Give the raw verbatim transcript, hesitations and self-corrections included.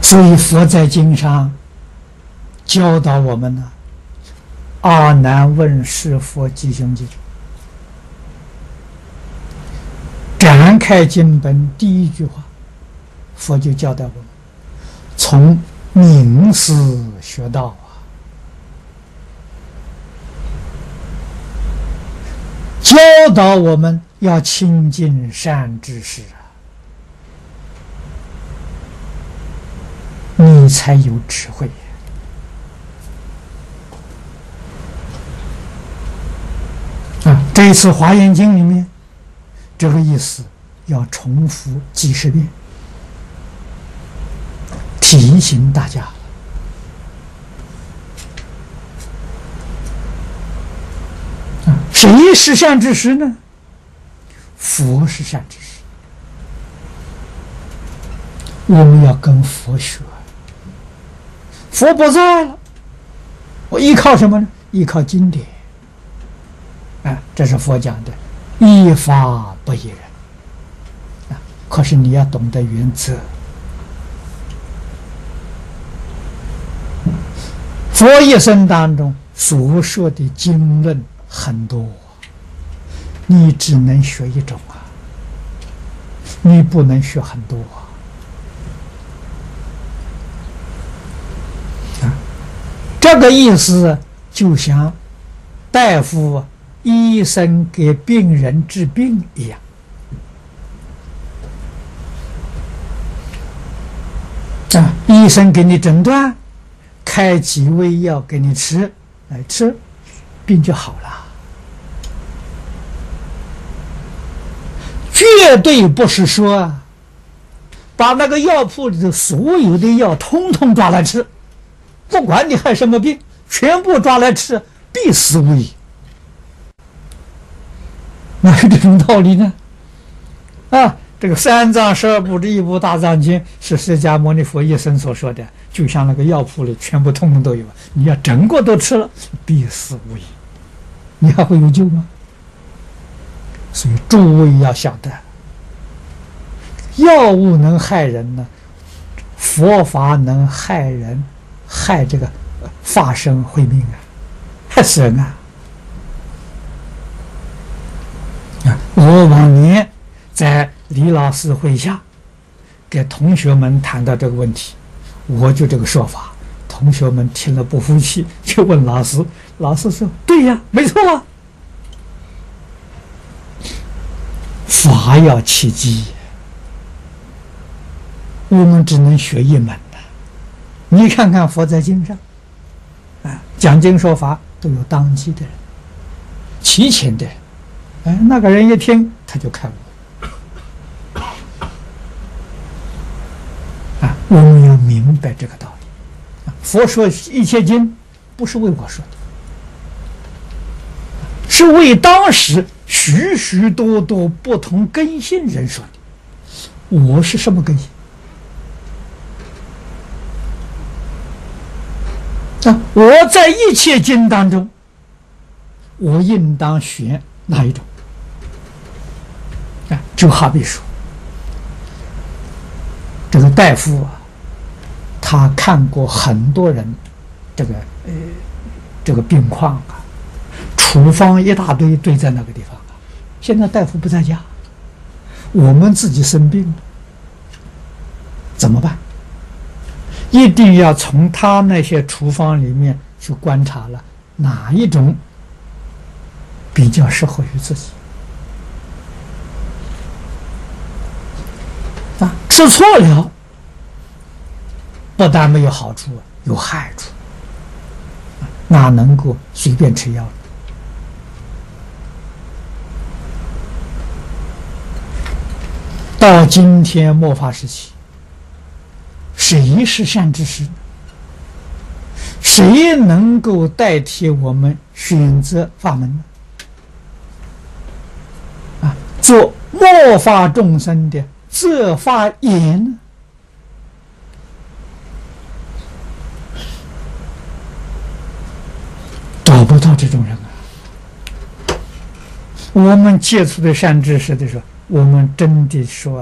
所以佛在经上教导我们呢，阿难问是佛吉凶记，展开经本第一句话，佛就教导我们从明思学道啊，教导我们要亲近善知识啊，你才有智慧。啊，这一次《华严经》里面这个意思要重复几十遍，提醒大家。啊，谁是善知识呢？佛是善知识，我们要跟佛学。佛不在了，我依靠什么呢？依靠经典。啊，这是佛讲的，依法不依人。啊，可是你要懂得原则。佛一生当中所说的经论很多，你只能学一种啊，你不能学很多啊。啊，这个意思就像大夫医生给病人治病一样。啊，医生给你诊断，开几味药给你吃，来吃，病就好了。绝对不是说啊，把那个药铺里的所有的药通通抓来吃，不管你害什么病，全部抓来吃，必死无疑。哪有这种道理呢？啊，这个三藏十二部这一部大藏经是释迦牟尼佛一生所说的，就像那个药铺里全部通通都有，你要整个都吃了，必死无疑，你还会有救吗？所以诸位要晓得，药物能害人呢，佛法能害人，害这个法身慧命啊，害死人啊！啊，我往年在李老师会下给同学们谈到这个问题，我就这个说法，同学们听了不服气，就问老师，老师说：“对呀，没错啊，法要契机，我们只能学一门的。你看看佛在经上，啊，讲经说法都有当机的人，齐全的人。”哎，那个人一听他就开悟啊！我们要明白这个道理。佛说一切经，不是为我说的，是为当时许许多多不同根性人说的。我是什么根性？啊，我在一切经当中，我应当选哪一种？就好比说，这个大夫啊，他看过很多人这个呃这个病况啊，处方一大堆堆在那个地方啊。现在大夫不在家，我们自己生病了，怎么办？一定要从他那些处方里面去观察了哪一种比较适合于自己。啊，吃错了，不但没有好处，有害处，哪能够随便吃药呢？到今天末法时期，谁是善知识呢？谁能够代替我们选择法门呢？啊，做末法众生的这法言呢？找不到这种人啊！我们接触的善知识的时候，我们真的说